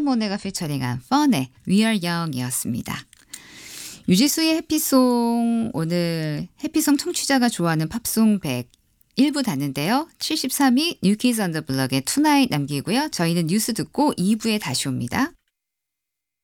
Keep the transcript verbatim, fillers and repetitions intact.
모네가 피처링한 펀의 We Are Young이었습니다. 유지수의 해피송, 오늘 해피송 청취자가 좋아하는 팝송 백일 부 닿는데요. 칠십삼 위 뉴키즈 언더 블럭의 투나잇 남기고요. 저희는 뉴스 듣고 이 부에 다시 옵니다.